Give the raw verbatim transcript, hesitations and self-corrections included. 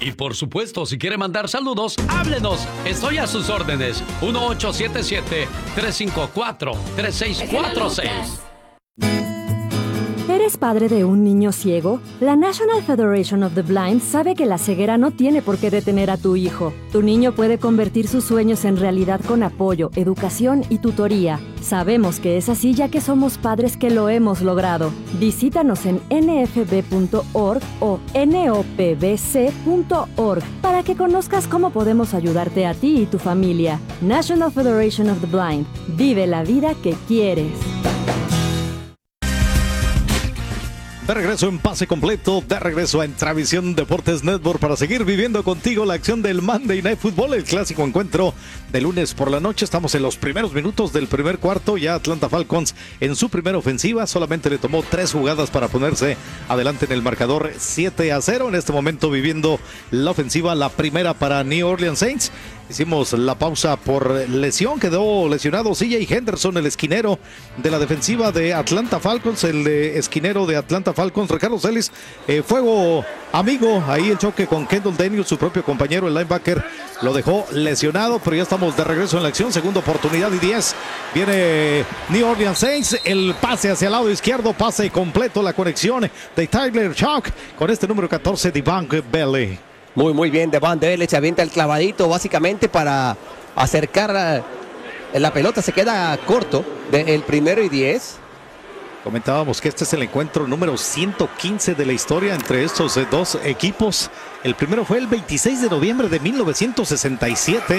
Y por supuesto, si quiere mandar saludos, háblenos. Estoy a sus órdenes. uno ocho siete siete, tres cinco cuatro, tres seis cuatro seis. ¿Eres padre de un niño ciego? La National Federation of the Blind sabe que la ceguera no tiene por qué detener a tu hijo. Tu niño puede convertir sus sueños en realidad con apoyo, educación y tutoría. Sabemos que es así ya que somos padres que lo hemos logrado. Visítanos en n f b punto org o n o p b c punto org para que conozcas cómo podemos ayudarte a ti y tu familia. National Federation of the Blind. Vive la vida que quieres. De regreso en Pase Completo, de regreso en Travisión Deportes Network para seguir viviendo contigo la acción del Monday Night Football, el clásico encuentro de lunes por la noche. Estamos en los primeros minutos del primer cuarto, ya Atlanta Falcons en su primera ofensiva, solamente le tomó tres jugadas para ponerse adelante en el marcador siete a cero. En este momento viviendo la ofensiva, la primera para New Orleans Saints. Hicimos la pausa por lesión, quedó lesionado C J Henderson, el esquinero de la defensiva de Atlanta Falcons, el eh, esquinero de Atlanta Falcons. Ricardo Celis, eh, fuego amigo, ahí el choque con Kendall Daniels, su propio compañero, el linebacker, lo dejó lesionado, pero ya estamos de regreso en la acción, segunda oportunidad y diez, viene New Orleans Saints, el pase hacia el lado izquierdo, pase completo, la conexión de Tyler Shock con este número catorce, Devon Bailey. Muy, muy bien, Devon Bailey se avienta el clavadito básicamente para acercar a, la pelota, se queda corto del primero y diez. Comentábamos que este es el encuentro número ciento quince de la historia entre estos dos equipos. El primero fue el veintiséis de noviembre de mil novecientos sesenta y siete.